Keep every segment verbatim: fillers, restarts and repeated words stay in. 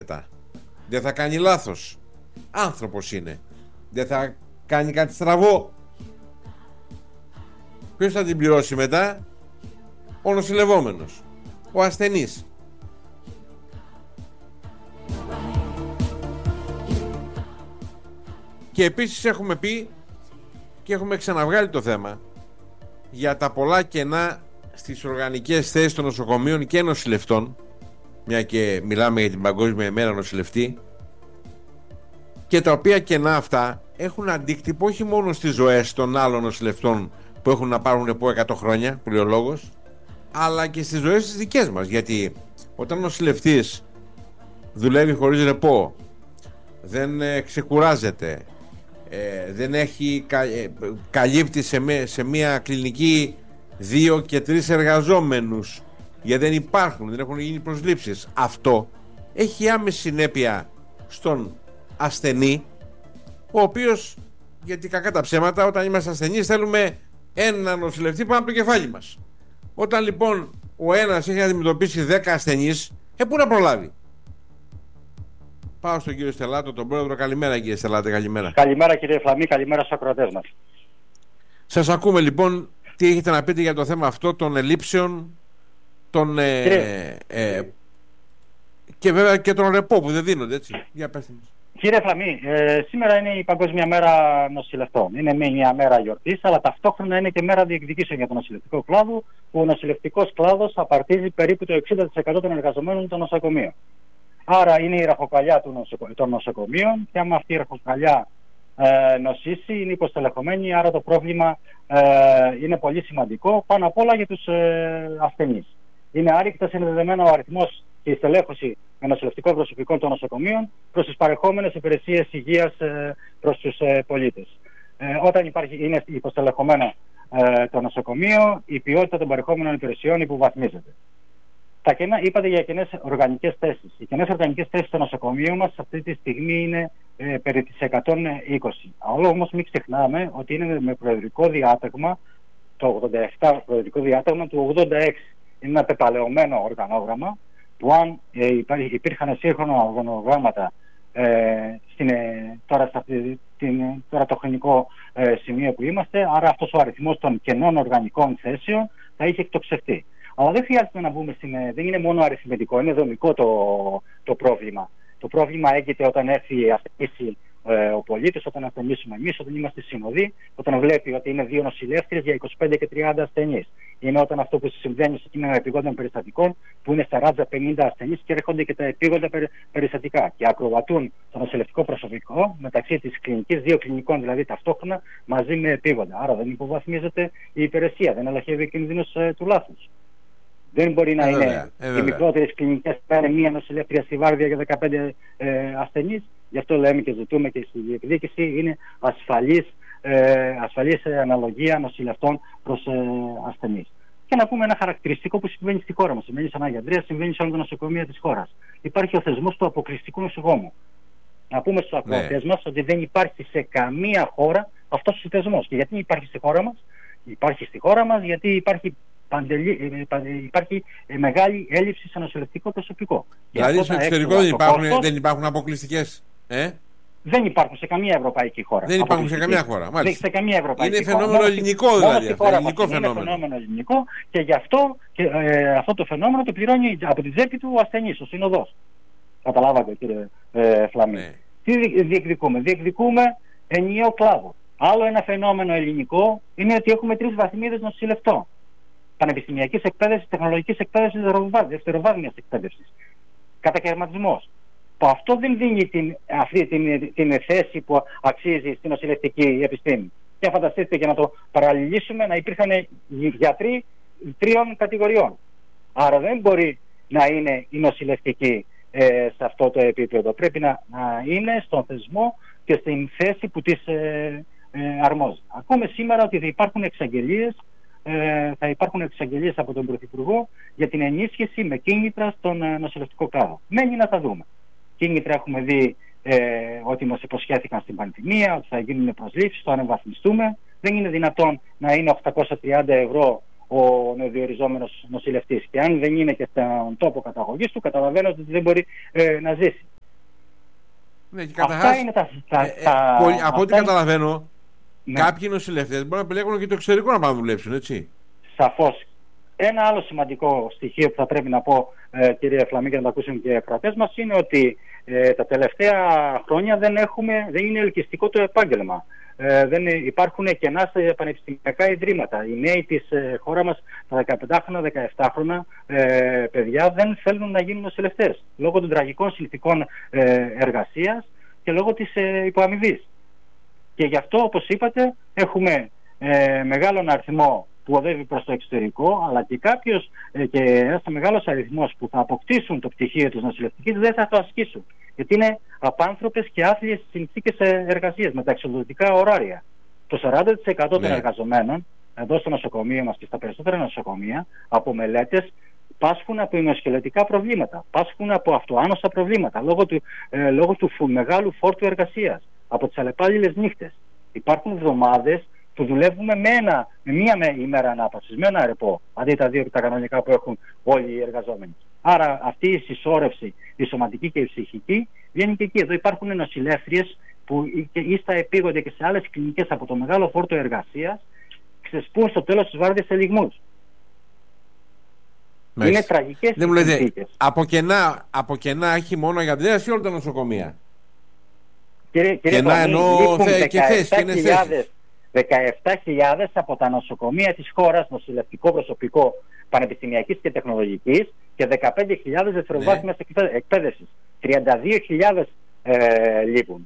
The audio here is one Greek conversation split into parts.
μετά. Δεν θα κάνει λάθος. Άνθρωπος είναι. Δεν θα κάνει κάτι στραβό. Ποιος θα την πληρώσει μετά? Ο νοσηλευόμενος, ο ασθενής. Και επίσης έχουμε πει και έχουμε ξαναβγάλει το θέμα για τα πολλά κενά στις οργανικές θέσεις των νοσοκομείων και νοσηλευτών, μια και μιλάμε για την Παγκόσμια ημέρα νοσηλευτή, και τα οποία κενά αυτά έχουν αντίκτυπο όχι μόνο στις ζωές των άλλων νοσηλευτών που έχουν να πάρουν από εκατό χρόνια, που λέει ο λόγος, αλλά και στις ζωές τις δικές μας. Γιατί όταν ο νοσηλευτής δουλεύει χωρίς ρεπό, δεν ε, ξεκουράζεται, ε, δεν έχει κα, ε, καλύπτει σε, με, σε μια κλινική δύο και τρεις εργαζόμενους, γιατί δεν υπάρχουν, δεν έχουν γίνει προσλήψεις, αυτό έχει άμεση συνέπεια στον ασθενή, ο οποίος, γιατί κακά τα ψέματα, όταν είμαστε ασθενείς θέλουμε ένα νοσηλευτή πάνω από το κεφάλι μας. Όταν λοιπόν ο ένας έχει αντιμετωπίσει δέκα ασθενείς, ε, πού να προλάβει? Πάω στον κύριο Στελάτο, τον πρόεδρο. Καλημέρα κύριε Στελάτε, καλημέρα. Καλημέρα κύριε Φλαμή, καλημέρα στους ακροατές μας. Σας ακούμε λοιπόν, τι έχετε να πείτε για το θέμα αυτό των ελλείψεων, των, ε, ε, και βέβαια και των ρεπό που δεν δίνονται, έτσι. Για πέστε μας. Κύριε Φλαμή, ε, σήμερα είναι η Παγκόσμια Μέρα Νοσηλευτών. Είναι μια μέρα γιορτής, αλλά ταυτόχρονα είναι και μέρα διεκδικήσεων για τον νοσηλευτικό κλάδο, που ο νοσηλευτικός κλάδος απαρτίζει περίπου το εξήντα τοις εκατό των εργαζομένων των νοσοκομείων. Άρα είναι η ραχοκαλιά των νοσοκομείων, και άμα αυτή η ραχοκαλιά ε, νοσήσει, είναι υποστελεχωμένη, άρα το πρόβλημα ε, είναι πολύ σημαντικό, πάνω απ' όλα για τους ε, ασθενείς. Είναι άρρηκτα συνδεδεμένο ο αριθμός και η στελέχωση με νοσηλευτικό προσωπικό των νοσοκομείων προς τις παρεχόμενες υπηρεσίες υγείας ε, προς τους ε, πολίτες. Ε, όταν υπάρχει, είναι υποστελεχωμένο ε, το νοσοκομείο, η ποιότητα των παρεχόμενων υπηρεσιών υποβαθμίζεται. Τα κενά, είπατε για κενές οργανικές θέσεις. Οι κενές οργανικές θέσεις στο νοσοκομείο μας αυτή τη στιγμή είναι ε, περί τις εκατόν είκοσι. Αλλά όμως μην ξεχνάμε ότι είναι με προεδρικό διάταγμα, το ογδόντα επτά προεδρικό διάταγμα του ογδόντα έξι. Είναι ένα πεπαλαιωμένο οργανόγραμμα, που αν ε, υπήρχαν σύγχρονα οργανογράμματα ε, στην, ε, τώρα, στα, την, τώρα το χρονικό ε, σημείο που είμαστε, άρα αυτός ο αριθμός των κενών οργανικών θέσεων θα είχε εκτοξευτεί. Αλλά δεν χρειάζεται να μπούμε στην. Δεν είναι μόνο αριθμητικό, είναι δομικό το, το πρόβλημα. Το πρόβλημα έγκυται όταν έρθει ασθενήσει ε, ο πολίτης, όταν ασθενήσουμε εμείς, όταν είμαστε συνοδοί, όταν βλέπει ότι είναι δύο νοσηλεύτριες για είκοσι πέντε και τριάντα ασθενείς. Είναι όταν αυτό που συμβαίνει σε εκείνα επίγοντα περιστατικών, που είναι σαράντα πενήντα ασθενείς και έρχονται και τα επίγοντα περιστατικά και ακροβατούν το νοσηλευτικό προσωπικό μεταξύ της κλινικής, δύο κλινικών δηλαδή ταυτόχρονα, μαζί με επίγοντα. Άρα δεν υποβαθμίζεται η υπηρεσία, δεν ελαχεύει ο κίνδυνος ε, του λάθους. Δεν μπορεί να ε, είναι βέβαια, ε, οι μικρότερες κλινικές που είναι μία νοσηλεύτρια στη βάρδια για δεκαπέντε ε, ασθενείς. Γι' αυτό λέμε και ζητούμε και στη διεκδίκηση είναι ασφαλής, ε, ασφαλής αναλογία νοσηλευτών προς ε, ασθενείς. Και να πούμε ένα χαρακτηριστικό που συμβαίνει στη χώρα μας. Συμβαίνει σαν Αγιαντρία, συμβαίνει σε όλα τα νοσοκομεία της χώρας. Υπάρχει ο θεσμός του αποκλειστικού νοσοκόμου. Να πούμε στους ακροατές μας ότι δεν υπάρχει σε καμία χώρα αυτός ο θεσμός. Και γιατί υπάρχει στη χώρα μας? Υπάρχει στη χώρα μας γιατί υπάρχει Παντελή, υπάρχει μεγάλη έλλειψη σε νοσηλευτικό προσωπικό. Δηλαδή στο εξωτερικό δεν υπάρχουν, κόστος, δεν υπάρχουν αποκλειστικές. Ε? Δεν υπάρχουν σε καμία ευρωπαϊκή χώρα. Δεν υπάρχουν σε καμία χώρα. Μάλιστα. Σε καμία ευρωπαϊκή είναι φαινόμενο χώρα. ελληνικό δηλαδή. Αυτό, ελληνικό είναι φαινόμενο. φαινόμενο ελληνικό και γι' αυτό και, ε, αυτό το φαινόμενο το πληρώνει από την τσέπη του ο ασθενής, ο συνοδός. Καταλάβατε κύριε ε, Φλαμή. Ναι. Τι διεκδικούμε? Διεκδικούμε ενιαίο κλάδο. Άλλο ένα φαινόμενο ελληνικό είναι ότι έχουμε τρεις βαθμίδες νοσηλευτών. Πανεπιστημιακής εκπαίδευσης, τεχνολογικής εκπαίδευσης, δευτεροβάθμιας εκπαίδευσης. Κατακαιρματισμός. Που αυτό δεν δίνει την, αυτή την, την θέση που αξίζει στην νοσηλευτική επιστήμη. Και φανταστείτε, για να το παραλληλήσουμε, να υπήρχαν γιατροί τριών κατηγοριών. Άρα δεν μπορεί να είναι η νοσηλευτική ε, σε αυτό το επίπεδο. Πρέπει να, να είναι στον θεσμό και στην θέση που της ε, ε, αρμόζει. Ακούμε σήμερα ότι θα υπάρχουν εξαγγελίες Ε, θα υπάρχουν εξαγγελίες από τον Πρωθυπουργό για την ενίσχυση με κίνητρα στον ε, νοσηλευτικό κλάδο. Μένει να τα δούμε. Κίνητρα έχουμε δει ε, ότι μας υποσχέθηκαν στην πανδημία, ότι θα γίνουν προσλήψεις, το ανεβαθμιστούμε. Δεν είναι δυνατόν να είναι οκτακόσια τριάντα ευρώ ο διοριζόμενος νοσηλευτής. Και αν δεν είναι και στον τόπο καταγωγής του, καταλαβαίνω ότι δεν μπορεί ε, να ζήσει. Ναι, και αυτά καταρχάς, είναι τα. τα, ε, τα ε, πολύ, από ό,τι είναι... καταλαβαίνω, ναι. κάποιοι νοσηλευτές μπορούν να επιλέγουν και το εξωτερικό να πάνε να δουλέψουν, έτσι. Σαφώς. Ένα άλλο σημαντικό στοιχείο που θα πρέπει να πω, ε, κύριε Φλαμί, και να το ακούσουν και οι ακροατές μας, είναι ότι ε, τα τελευταία χρόνια δεν, έχουμε, δεν είναι ελκυστικό το επάγγελμα. Ε, δεν υπάρχουν κενά σε πανεπιστημιακά ιδρύματα. Οι νέοι της ε, χώρα μας, τα δεκαπεντάχρονα, δεκαεπτάχρονα ε, παιδιά, δεν θέλουν να γίνουν νοσηλευτές λόγω των τραγικών συνθηκών ε, εργασίας και λόγω της ε, υποαμοιβής. Και γι' αυτό, όπως είπατε, έχουμε ε, μεγάλον αριθμό που οδεύει προς το εξωτερικό, αλλά και κάποιος ε, και ένας μεγάλος αριθμός που θα αποκτήσουν το πτυχίο της νοσηλευτικής δεν θα το ασκήσουν. Γιατί είναι απάνθρωπες και άθλιες συνθήκες εργασίας με τα εξοδοτικά ωράρια. Το σαράντα τοις εκατό ναι. των εργαζομένων εδώ στο νοσοκομείο μας και στα περισσότερα νοσοκομεία, από μελέτες, πάσχουν από ημιοσκελετικά προβλήματα, πάσχουν από αυτοάνωσα προβλήματα λόγω του, ε, λόγω του φου, μεγάλου φόρτου εργασίας, από τις αλλεπάλληλες νύχτες. Υπάρχουν εβδομάδες που δουλεύουμε με, ένα, με μία με ημέρα ανάπαυσης, με ένα ρεπό, αντί τα δύο τα κανονικά που έχουν όλοι οι εργαζόμενοι. Άρα αυτή η συσσόρευση, η σωματική και η ψυχική, βγαίνει και εκεί. Εδώ υπάρχουν νοσηλεύτριες που ή στα επίγονται και σε άλλες κλινικές από το μεγάλο φόρτο εργασίας, ξεσπούν στο τέλος της βάρδιας σε λιγμούς. Είναι τραγικές οι συνθήκες. Από κενά, από κενά έχει μόνο για δουλειές ή όλα τα νοσοκομεία? Κύριε, κύριε κενά εννοώ και θέσεις. δεκαεπτά χιλιάδες από τα νοσοκομεία της χώρας, νοσηλευτικό προσωπικό πανεπιστημιακής και τεχνολογικής, και δεκαπέντε χιλιάδες δευτεροβάθμιας ναι. εκπαίδευσης. τριάντα δύο χιλιάδες ε, λείπουν.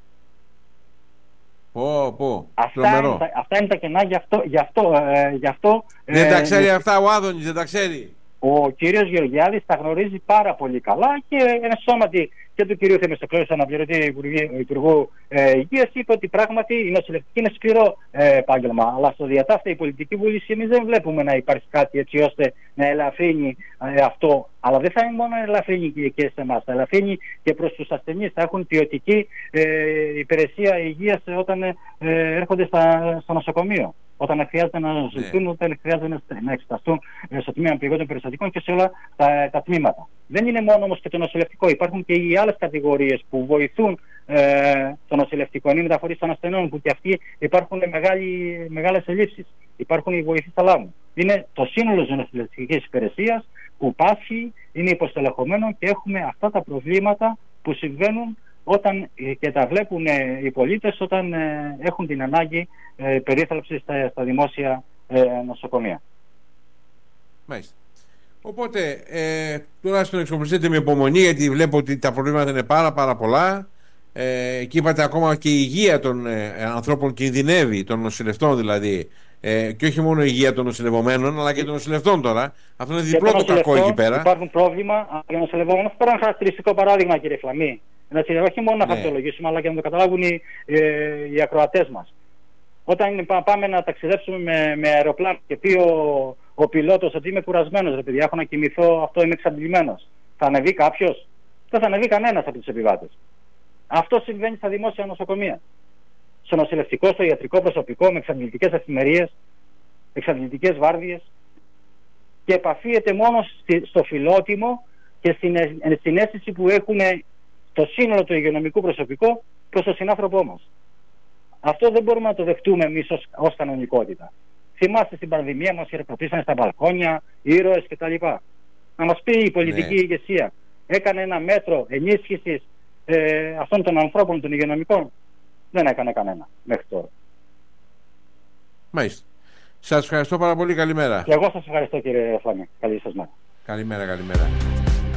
Πω, πω. Αυτά, είναι τα, αυτά είναι τα κενά, γι' αυτό... Γι αυτό, ε, γι αυτό δεν ε, τα ξέρει ε, αυτά ο Άδωνης, δεν τα ξέρει. Ο κύριος Γεωργιάδης τα γνωρίζει πάρα πολύ καλά και ένα σώματι και του κυρίου Θεμιστοκλέου, αναπληρωτή Υπουργού ε, Υγείας, είπε ότι πράγματι η νοσηλευτική είναι σκληρό ε, επάγγελμα. Αλλά στο διατάφτα η πολιτική βούληση εμείς δεν βλέπουμε να υπάρχει κάτι έτσι ώστε να ελαφρύνει ε, αυτό. Αλλά δεν θα είναι μόνο ελαφρύνει και, και σε εμάς, θα ελαφρύνει και προς τους ασθενείς. Θα έχουν ποιοτική ε, υπηρεσία υγείας όταν ε, έρχονται στα, στο νοσοκομείο. Όταν χρειάζεται να ζητούν, yeah. όταν χρειάζεται να εξεταστούν στο τμήμα πηγών των περιστατικών και σε όλα τα, τα τμήματα. Δεν είναι μόνο όμως και το νοσηλευτικό. Υπάρχουν και οι άλλες κατηγορίες που βοηθούν ε, το νοσηλευτικό. Είναι οι μεταφορείς των ασθενών, που και αυτοί υπάρχουν μεγάλες ελλείψεις. Υπάρχουν οι βοηθοί θαλάμου. Είναι το σύνολο της νοσηλευτικής υπηρεσίας που πάσχει, είναι υποστελεχωμένο και έχουμε αυτά τα προβλήματα που συμβαίνουν όταν και τα βλέπουν ε, οι πολίτες όταν ε, έχουν την ανάγκη ε, περίθαλψης στα, στα δημόσια ε, νοσοκομεία. Μάλιστα. Οπότε, ε, τουλάχιστον εξοπλιστείτε με υπομονή, γιατί βλέπω ότι τα προβλήματα είναι πάρα πάρα πολλά. Ε, και είπατε ακόμα και η υγεία των ε, ανθρώπων κινδυνεύει, των νοσηλευτών δηλαδή. Ε, και όχι μόνο η υγεία των νοσηλευομένων, αλλά και των νοσηλευτών τώρα. Αυτό είναι διπλό το κακό εκεί πέρα. Υπάρχουν πρόβλημα για νοσηλευόμενους. Αυτό είναι ένα χαρακτηριστικό παράδειγμα, κύριε Φλαμή. Όχι μόνο να ναι. χαρτολογήσουμε, αλλά και να το καταλάβουν οι, ε, οι ακροατές μας. Όταν πάμε να ταξιδέψουμε με, με αεροπλάνο και πει ο, ο πιλότος ότι είμαι κουρασμένος, ρε παιδιά, έχω να κοιμηθώ, αυτό είμαι εξαντλημένος, θα ανεβεί κάποιος? Δεν θα ανεβεί κανένας από τους επιβάτες. Αυτό συμβαίνει στα δημόσια νοσοκομεία. Στο νοσηλευτικό, στο ιατρικό προσωπικό, με εξαντλητικές εφημερίες, εξαντλητικές βάρδιες, και επαφίεται μόνο στη, στο φιλότιμο και στην συναίσθηση που έχουν το σύνολο του υγειονομικού προσωπικού προς τον συνάνθρωπό μας. Αυτό δεν μπορούμε να το δεχτούμε εμείς ως, ως κανονικότητα. Θυμάστε στην πανδημία μας χειροκροτήσανε στα μπαλκόνια, ήρωες κτλ. Να μας πει η πολιτική ναι. ηγεσία, έκανε ένα μέτρο ενίσχυσης ε, αυτών των ανθρώπων των υγειονομικών? Δεν έκανε κανένα μέχρι τώρα. Μάλιστα. Σας ευχαριστώ πάρα πολύ. Καλημέρα. Και εγώ σας ευχαριστώ, κύριε Φλαμή. Καλή σας μέρα. Καλημέρα, καλημέρα.